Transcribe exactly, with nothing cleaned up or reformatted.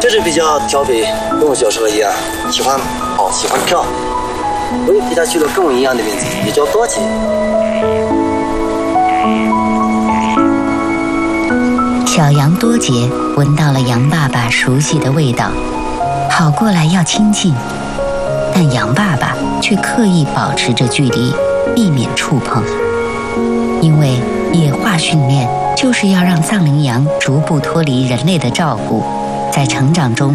确实比较调皮，跟我小时候一样，喜欢跑，喜欢跳。我也给他取了跟我一样的名字，也叫多杰。 小羊多杰闻到了羊爸爸熟悉的味道，跑过来要亲近，但羊爸爸却刻意保持着距离，避免触碰。因为野化训练就是要让藏羚羊逐步脱离人类的照顾，在成长中